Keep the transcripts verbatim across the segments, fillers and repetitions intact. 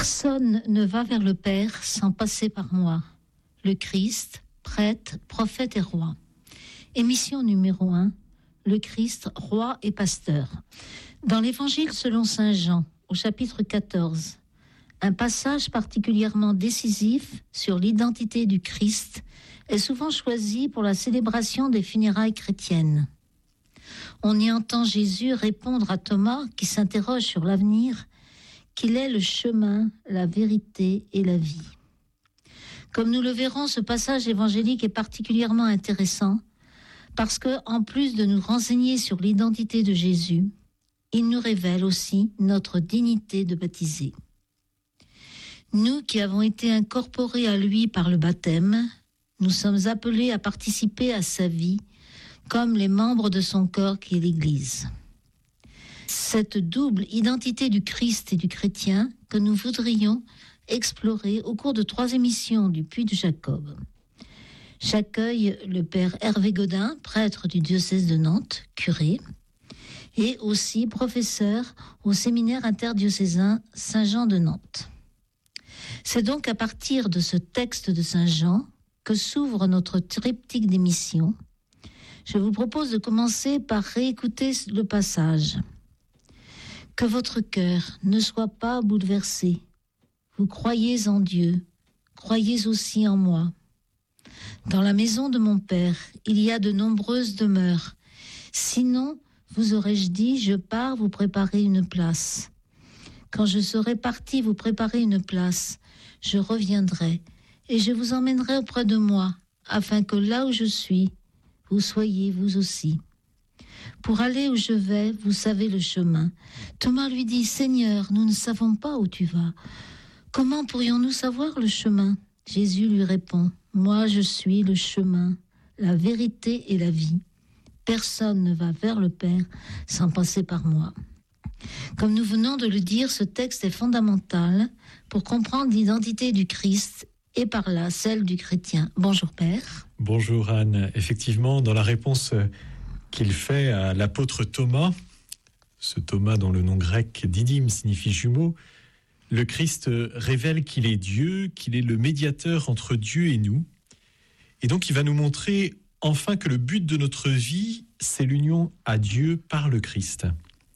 Personne ne va vers le Père sans passer par moi. Le Christ, prêtre, prophète et roi. Émission numéro un, le Christ, roi et pasteur. Dans l'Évangile selon saint Jean, au chapitre quatorze, un passage particulièrement décisif sur l'identité du Christ est souvent choisi pour la célébration des funérailles chrétiennes. On y entend Jésus répondre à Thomas qui s'interroge sur l'avenir, qu'il est le chemin, la vérité et la vie. Comme nous le verrons, ce passage évangélique est particulièrement intéressant parce que, en plus de nous renseigner sur l'identité de Jésus, il nous révèle aussi notre dignité de baptisés. Nous qui avons été incorporés à lui par le baptême, nous sommes appelés à participer à sa vie comme les membres de son corps qui est l'Église. Cette double identité du Christ et du chrétien que nous voudrions explorer au cours de trois émissions du Puy de Jacob. J'accueille le père Hervé Godin, prêtre du diocèse de Nantes, curé, et aussi professeur au séminaire interdiocésain Saint-Jean de Nantes. C'est donc à partir de ce texte de Saint Jean que s'ouvre notre triptyque d'émissions. Je vous propose de commencer par réécouter le passage. Que votre cœur ne soit pas bouleversé. Vous croyez en Dieu, croyez aussi en moi. Dans la maison de mon Père, il y a de nombreuses demeures. Sinon, vous aurais-je dit, je pars vous préparer une place. Quand je serai parti vous préparer une place, je reviendrai et je vous emmènerai auprès de moi, afin que là où je suis, vous soyez vous aussi. Pour aller où je vais, vous savez le chemin. Thomas lui dit, Seigneur, nous ne savons pas où tu vas. Comment pourrions-nous savoir le chemin ? Jésus lui répond, moi je suis le chemin, la vérité et la vie. Personne ne va vers le Père sans passer par moi. Comme nous venons de le dire, ce texte est fondamental pour comprendre l'identité du Christ et par là celle du chrétien. Bonjour Père. Bonjour Anne. Effectivement, dans la réponse qu'il fait à l'apôtre Thomas, ce Thomas dont le nom grec didyme signifie jumeau, le Christ révèle qu'il est Dieu, qu'il est le médiateur entre Dieu et nous. Et donc il va nous montrer enfin que le but de notre vie, c'est l'union à Dieu par le Christ.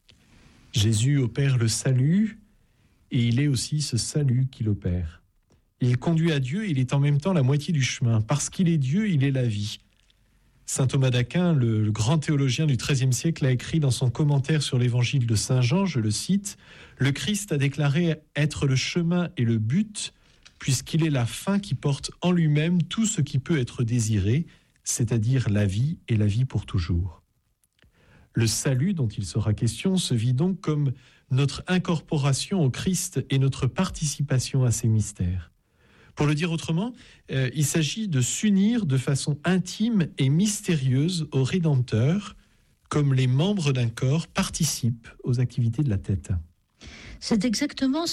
Jésus opère le salut et il est aussi ce salut qu'il opère. Il conduit à Dieu, il est en même temps la moitié du chemin. Parce qu'il est Dieu, il est la vie. Saint Thomas d'Aquin, le, le grand théologien du treizième siècle, a écrit dans son commentaire sur l'évangile de Saint Jean, je le cite, « Le Christ a déclaré être le chemin et le but, puisqu'il est la fin qui porte en lui-même tout ce qui peut être désiré, c'est-à-dire la vie et la vie pour toujours. » Le salut dont il sera question se vit donc comme notre incorporation au Christ et notre participation à ses mystères. Pour le dire autrement, euh, il s'agit de s'unir de façon intime et mystérieuse au Rédempteur, comme les membres d'un corps participent aux activités de la tête. C'est exactement